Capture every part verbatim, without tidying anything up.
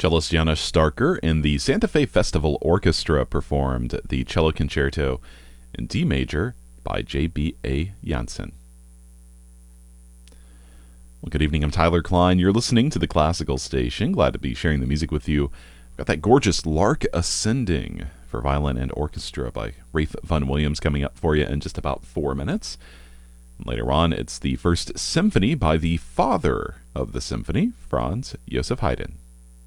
Cellist Janos Starker and the Santa Fe Festival Orchestra performed the cello concerto in D major by J B A Janssen. Well, good evening. I'm Tyler Klein. You're listening to the Classical Station. Glad to be sharing the music with you. I've got that gorgeous Lark Ascending for violin and orchestra by Rafe Vaughan Williams coming up for you in just about four minutes. Later on, it's the first symphony by the father of the symphony, Franz Joseph Haydn.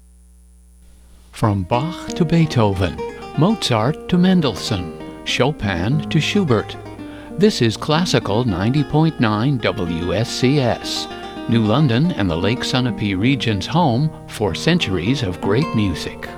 From Bach to Beethoven, Mozart to Mendelssohn, Chopin to Schubert. This is Classical ninety point nine W S C S, New London and the Lake Sunapee region's home for centuries of great music.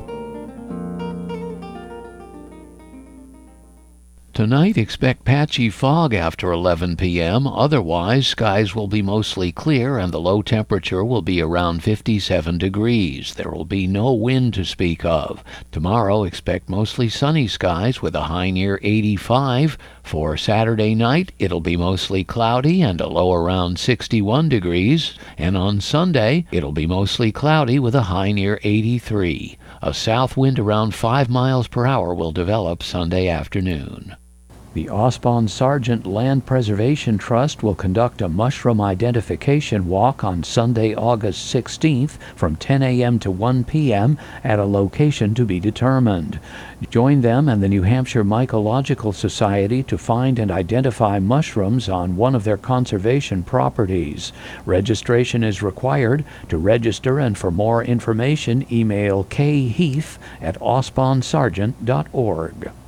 Tonight, expect patchy fog after eleven p.m. Otherwise, skies will be mostly clear and the low temperature will be around fifty-seven degrees. There will be no wind to speak of. Tomorrow, expect mostly sunny skies with a high near eighty-five. For Saturday night, it'll be mostly cloudy and a low around sixty-one degrees. And on Sunday, it'll be mostly cloudy with a high near eighty-three. A south wind around five miles per hour will develop Sunday afternoon. The Osbon Sargent Land Preservation Trust will conduct a mushroom identification walk on Sunday, August sixteenth from ten a.m. to one p.m. at a location to be determined. Join them and the New Hampshire Mycological Society to find and identify mushrooms on one of their conservation properties. Registration is required. To register and for more information, email kheath at osbonsargent dot org.